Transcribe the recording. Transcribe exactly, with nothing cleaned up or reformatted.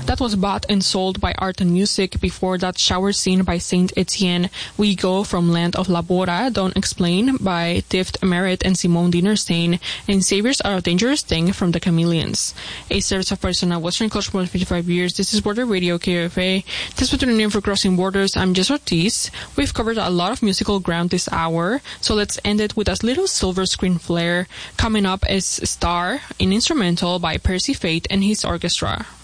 That was bought and sold by Art and Music. Before that, Shower Scene by Saint Etienne. We Go from Land of Labora, Don't Explain by Tift Emerit and Simone Dinerstein, and Saviors Are a Dangerous Thing from the Chameleons. A service of Persona Western Culture for fifty-five years. This is Border Radio, K F A. This is tuning in for Crossing Borders. I'm Jess Ortiz. We've covered a lot of musical ground this hour, so let's end it with a little silver screen flare. Coming up is Star, an instrumental by Percy Fate and his orchestra.